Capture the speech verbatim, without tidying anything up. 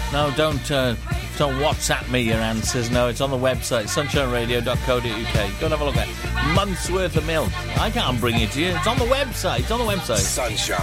No, don't uh, don't WhatsApp me your answers. No, it's on the website, sunshine radio dot co dot uk. Go and have a look at it. Month's worth of milk. I can't bring it to you. It's on the website. It's on the website. Sunshine.